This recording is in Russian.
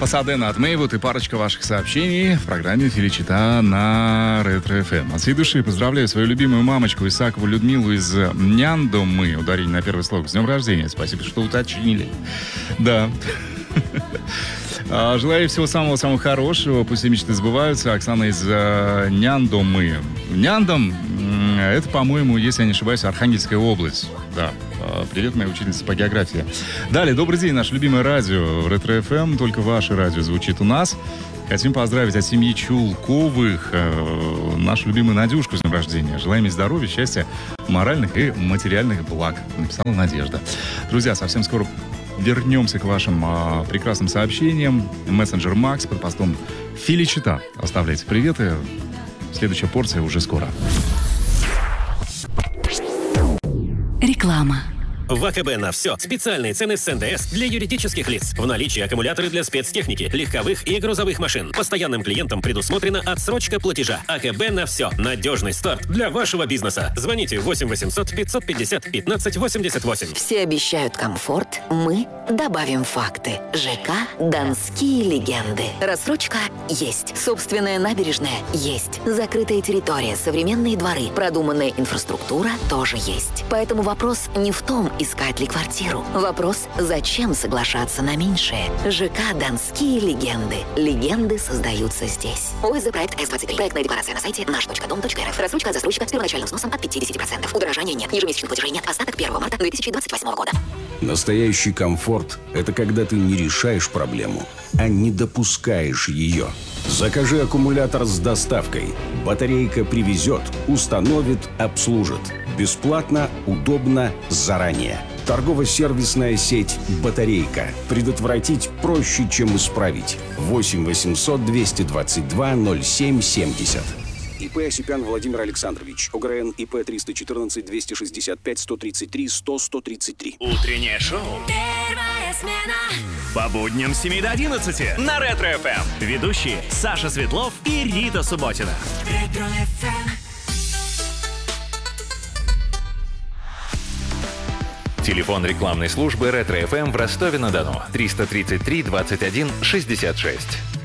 Пасадена от Мэйвуд и парочка ваших сообщений в программе «Феличита» на Ретро-ФМ. От всей души поздравляю свою любимую мамочку Исакову Людмилу из Няндомы. Ударение на первый слог. С днем рождения. Спасибо, что уточнили. Да. Желаю всего самого-самого хорошего. Пусть все мечты сбываются. Оксана из Няндомы. Няндом — это, по-моему, если я не ошибаюсь, Архангельская область. Да. Привет, моя учительница по географии. Далее, добрый день, наше любимое радио Ретро-ФМ. Только ваше радио звучит у нас. Хотим поздравить от семьи Чулковых нашу любимую Надюшку с днем рождения. Желаем ей здоровья, счастья, моральных и материальных благ. Написала Надежда. Друзья, совсем скоро вернемся к вашим прекрасным сообщениям. Мессенджер Макс под постом «Феличита». Оставляйте приветы. Следующая порция уже скоро. Реклама. В АКБ на все. Специальные цены с НДС для юридических лиц. В наличии аккумуляторы для спецтехники, легковых и грузовых машин. Постоянным клиентам предусмотрена отсрочка платежа. АКБ на все. Надежный старт для вашего бизнеса. Звоните 8 800 550 15 88. Все обещают комфорт, мы добавим факты. ЖК «Донские легенды». Рассрочка есть. Собственная набережная есть. Закрытая территория, современные дворы, продуманная инфраструктура тоже есть. Поэтому вопрос не в том, искать ли квартиру. Вопрос, зачем соглашаться на меньшее. ЖК «Донские легенды». Легенды создаются здесь. ОСЗ проект С-23. Проектная декларация на сайте наш.дом.рф. Рассрочка от застройщика с первоначальным взносом от 50%. Удорожания нет. Ежемесячных платежей нет. Остаток 1 марта 2028 года. Настоящий комфорт – это когда ты не решаешь проблему, а не допускаешь ее. Закажи аккумулятор с доставкой. Батарейка привезет, установит, обслужит. Бесплатно, удобно, заранее. Торгово-сервисная сеть «Батарейка». Предотвратить проще, чем исправить. 8 800 222 07 70. ИП Осипян Владимир Александрович. ОГРН ИП 314 265 133 100 133. Утреннее шоу. Первая смена. По будням с 7 до 11 на Ретро-ФМ. Ведущие Саша Светлов и Рита Субботина. Ретро-ФМ. Телефон рекламной службы Ретро-ФМ в Ростове-на-Дону. 333 21 66.